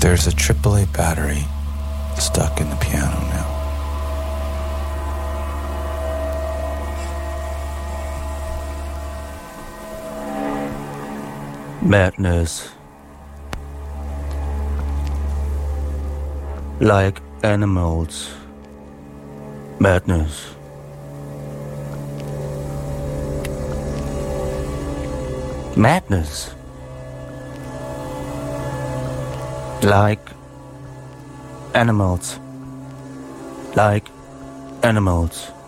There's a AAA battery stuck in the piano now. Madness. Like animals. Madness. Madness. Like animals. Like animals.